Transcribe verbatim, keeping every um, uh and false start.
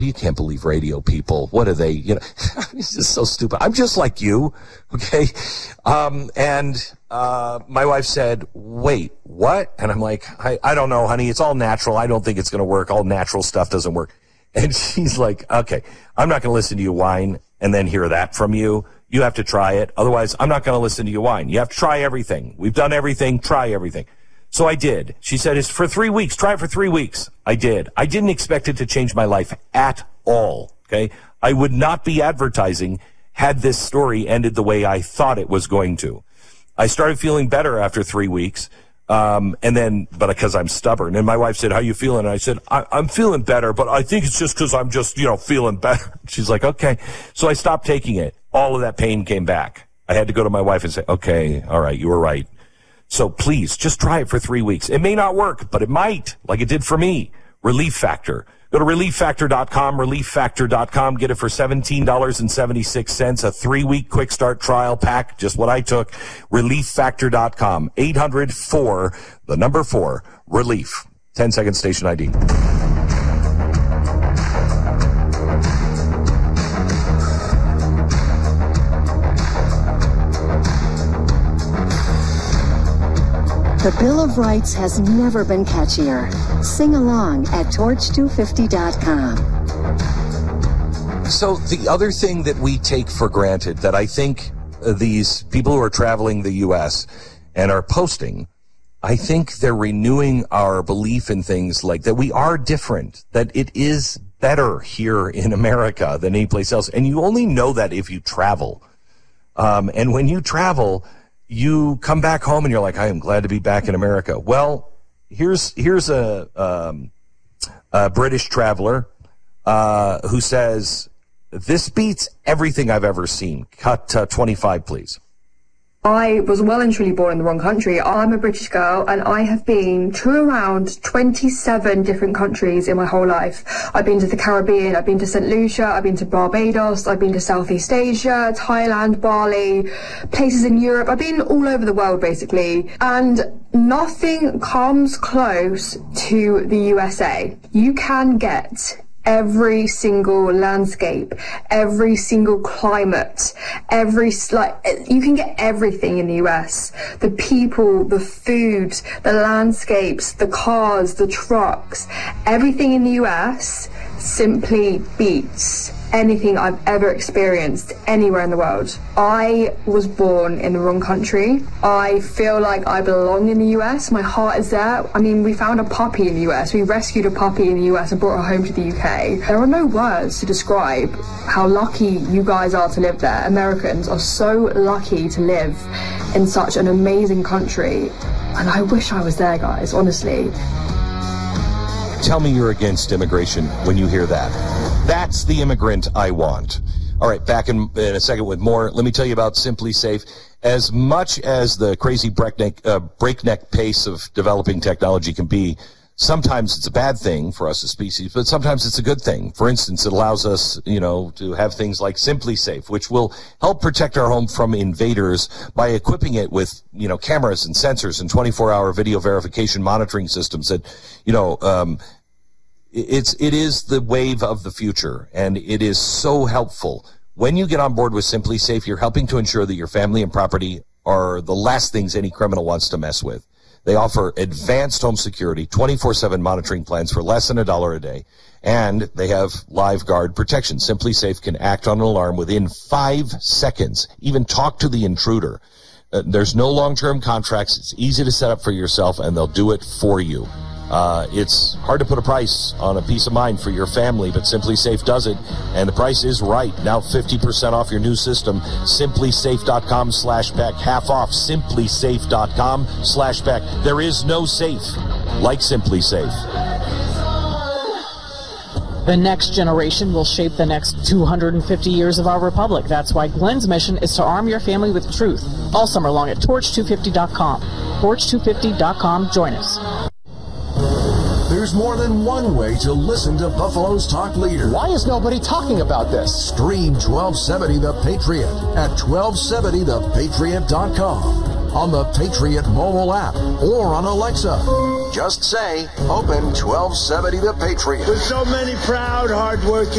You can't believe radio people. What are they? You know, it's just so stupid. I'm just like you, okay? Um, and uh, my wife said, wait, what? And I'm like, I, I don't know, honey. It's all natural. I don't think it's going to work. All natural stuff doesn't work. And she's like, okay, I'm not going to listen to you whine and then hear that from you. You have to try it. Otherwise, I'm not going to listen to you whine. You have to try everything. We've done everything. Try everything. So I did. She said, it's for three weeks. Try it for three weeks. I did. I didn't expect it to change my life at all. Okay. I would not be advertising had this story ended the way I thought it was going to. I started feeling better after three weeks. Um, and then, but because I'm stubborn, and my wife said, how you feeling? And I said, I, I'm feeling better, but I think it's just because I'm just, you know, feeling better. She's like, okay. So I stopped taking it. All of that pain came back. I had to go to my wife and say, okay, all right, you were right. So please, just try it for three weeks. It may not work, but it might, like it did for me. Relief Factor. Go to relief factor dot com, relief factor dot com. Get it for seventeen dollars and seventy-six cents. A three-week quick start trial pack, just what I took. relief factor dot com. eight hundred four, the number four, relief. ten second station I D. The Bill of Rights has never been catchier. Sing along at torch two fifty dot com. So the other thing that we take for granted that I think uh, these people who are traveling the U S and are posting, I think they're renewing our belief in things like that we are different, that it is better here in America than any place else. And you only know that if you travel. Um, and when you travel, you come back home and you're like, I am glad to be back in America. Well, here's here's a, um, a British traveler uh, who says, this beats everything I've ever seen. Cut uh, twenty-five, please. I was well and truly born in the wrong country. I'm a British girl and I have been to around twenty-seven different countries in my whole life. I've been to the Caribbean, I've been to Saint Lucia, I've been to Barbados, I've been to Southeast Asia, Thailand, Bali, places in Europe. I've been all over the world basically. And nothing comes close to the U S A. You can get every single landscape, every single climate, every, like, you can get everything in the U S. The people, the food, the landscapes, the cars, the trucks, everything in the U S simply beats anything I've ever experienced anywhere in the world. I was born in the wrong country. I feel like I belong in the U S. My heart is there. I mean, we found a puppy in the U S. We rescued a puppy in the U S and brought her home to the U K. There are no words to describe how lucky you guys are to live there. Americans are so lucky to live in such an amazing country. And I wish I was there, guys, honestly. Tell me you're against immigration when you hear that. That's the immigrant I want. All right, back in, in a second with more. Let me tell you about Simply Safe. As much as the crazy breakneck, uh, breakneck pace of developing technology can be, sometimes it's a bad thing for us as species, but sometimes it's a good thing. For instance, it allows us, you know, to have things like Simply Safe, which will help protect our home from invaders by equipping it with, you know, cameras and sensors and twenty-four hour video verification monitoring systems that, you know, um, it's, it is the wave of the future, and it is so helpful. When you get on board with Simply Safe, you're helping to ensure that your family and property are the last things any criminal wants to mess with. They offer advanced home security, twenty-four seven monitoring plans for less than a dollar a day, and they have live guard protection. Simply Safe can act on an alarm within five seconds, even talk to the intruder. Uh, there's no long-term contracts. It's easy to set up for yourself, and they'll do it for you. Uh, it's hard to put a price on a peace of mind for your family, but Simply Safe does it, and the price is right. Now fifty percent off your new system. simply safe dot com slash Beck. Half off. simply safe dot com slash Beck. There is no safe like Simply Safe. The next generation will shape the next two hundred fifty years of our republic. That's why Glenn's mission is to arm your family with truth. All summer long at torch two fifty dot com. torch two fifty dot com. Join us. There's more than one way to listen to Buffalo's talk leader. Why is nobody talking about this? Stream twelve seventy The Patriot at twelve seventy the patriot dot com, on the Patriot mobile app, or on Alexa. Just say, open twelve seventy The Patriot. With so many proud, hard-working